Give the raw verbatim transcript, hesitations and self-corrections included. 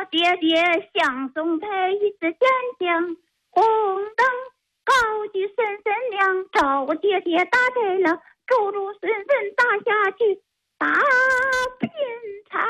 爹爹向东北一支坚强，红灯高举声声亮，赵爹爹打对了，走路顺顺打下去，大